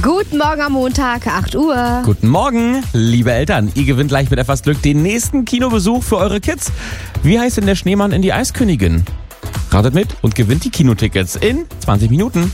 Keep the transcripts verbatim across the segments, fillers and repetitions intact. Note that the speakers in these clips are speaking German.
Guten Morgen am Montag, acht Uhr. Guten Morgen, liebe Eltern. Ihr gewinnt gleich mit etwas Glück den nächsten Kinobesuch für eure Kids. Wie heißt denn der Schneemann in die Eiskönigin? Ratet mit und gewinnt die Kinotickets in zwanzig Minuten.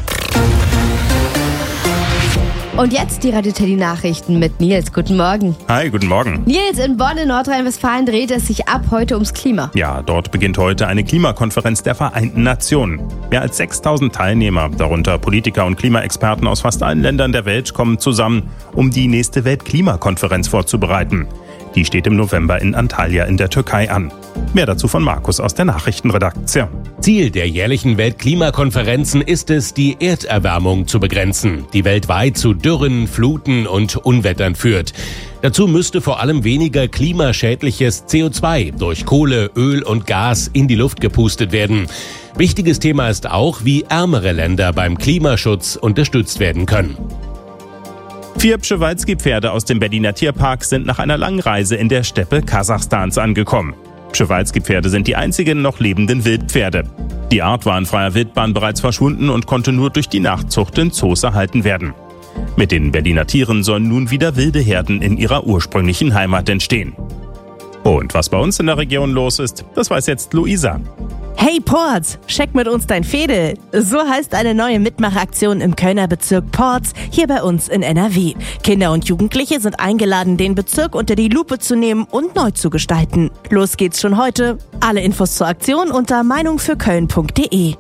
Und jetzt die Radio Teddy Nachrichten mit Nils. Guten Morgen. Hi, guten Morgen. Nils, in Bonn in Nordrhein-Westfalen dreht es sich ab heute ums Klima. Ja, dort beginnt heute eine Klimakonferenz der Vereinten Nationen. Mehr als sechstausend Teilnehmer, darunter Politiker und Klimaexperten aus fast allen Ländern der Welt, kommen zusammen, um die nächste Weltklimakonferenz vorzubereiten. Die steht im November in Antalya in der Türkei an. Mehr dazu von Markus aus der Nachrichtenredaktion. Ziel der jährlichen Weltklimakonferenzen ist es, die Erderwärmung zu begrenzen, die weltweit zu Dürren, Fluten und Unwettern führt. Dazu müsste vor allem weniger klimaschädliches C O zwei durch Kohle, Öl und Gas in die Luft gepustet werden. Wichtiges Thema ist auch, wie ärmere Länder beim Klimaschutz unterstützt werden können. Vier Przewalski-Pferde aus dem Berliner Tierpark sind nach einer langen Reise in der Steppe Kasachstans angekommen. Przewalski-Pferde sind die einzigen noch lebenden Wildpferde. Die Art war in freier Wildbahn bereits verschwunden und konnte nur durch die Nachzucht in Zoos erhalten werden. Mit den Berliner Tieren sollen nun wieder wilde Herden in ihrer ursprünglichen Heimat entstehen. Und was bei uns in der Region los ist, das weiß jetzt Luisa. Hey Porz, check mit uns dein Fädel. So heißt eine neue Mitmachaktion im Kölner Bezirk Porz, hier bei uns in N R W. Kinder und Jugendliche sind eingeladen, den Bezirk unter die Lupe zu nehmen und neu zu gestalten. Los geht's schon heute. Alle Infos zur Aktion unter meinung für köln punkt de.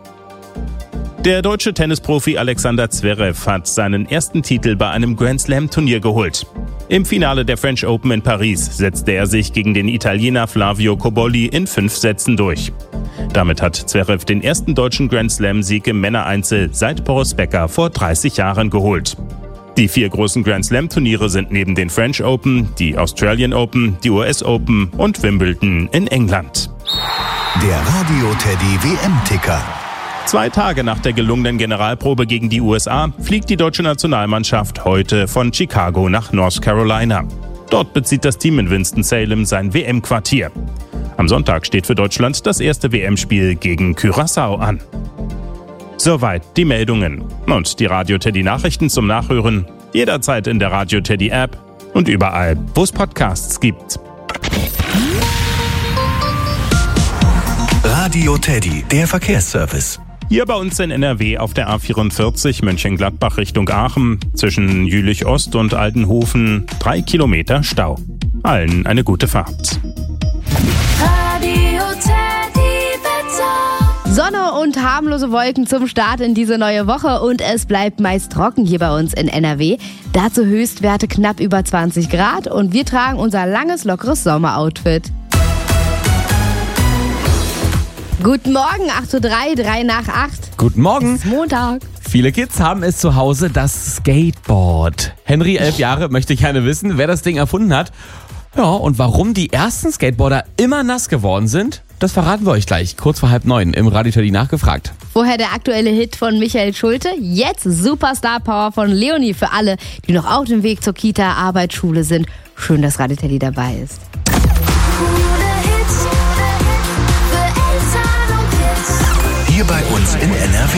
Der deutsche Tennisprofi Alexander Zverev hat seinen ersten Titel bei einem Grand-Slam-Turnier geholt. Im Finale der French Open in Paris setzte er sich gegen den Italiener Flavio Cobolli in fünf Sätzen durch. Damit hat Zverev den ersten deutschen Grand-Slam-Sieg im Männereinzel seit Boris Becker vor dreißig Jahren geholt. Die vier großen Grand-Slam-Turniere sind neben den French Open, die Australian Open, die U S Open und Wimbledon in England. Der Radio Teddy W M-Ticker. Zwei Tage nach der gelungenen Generalprobe gegen die U S A fliegt die deutsche Nationalmannschaft heute von Chicago nach North Carolina. Dort bezieht das Team in Winston-Salem sein W M-Quartier. Am Sonntag steht für Deutschland das erste W M-Spiel gegen Curaçao an. Soweit die Meldungen. Und die Radio Teddy Nachrichten zum Nachhören jederzeit in der Radio Teddy App und überall, wo es Podcasts gibt. Radio Teddy, der Verkehrsservice. Hier bei uns in N R W auf der A vierundvierzig Mönchengladbach Richtung Aachen zwischen Jülich Ost und Altenhofen drei Kilometer Stau. Allen eine gute Fahrt. Radio Teddy Wetter. Sonne und harmlose Wolken zum Start in diese neue Woche und es bleibt meist trocken hier bei uns in N R W. Dazu Höchstwerte knapp über zwanzig Grad und wir tragen unser langes, lockeres Sommeroutfit. Guten Morgen, acht Uhr drei, drei nach acht. Guten Morgen. Es ist Montag. Viele Kids haben es zu Hause, das Skateboard. Henry, elf Jahre, möchte gerne wissen, wer das Ding erfunden hat. Ja, und warum die ersten Skateboarder immer nass geworden sind, das verraten wir euch gleich, kurz vor halb neun im Radio Teddy nachgefragt. Vorher der aktuelle Hit von Michael Schulte, jetzt Superstar Power von Leonie für alle, die noch auf dem Weg zur Kita, Arbeit, Schule sind. Schön, dass Radio Teddy dabei ist. Hier bei uns in N R W.